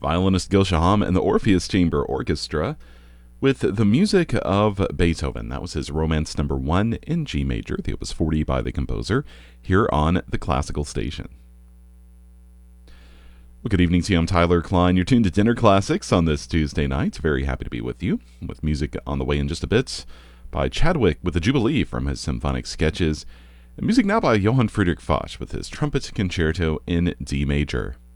violinist Gil Shaham and the Orpheus Chamber Orchestra with the music of Beethoven. That was his Romance Number 1 in G major, the Opus 40 by the composer, here on the Classical Station. Well, good evening to you. I'm Tyler Klein. You're tuned to Dinner Classics on this Tuesday night. Very happy to be with you, with music on the way in just a bit by Chadwick with the Jubilee from his symphonic sketches, and music now by Johann Friedrich Foch with his Trumpet Concerto in D major.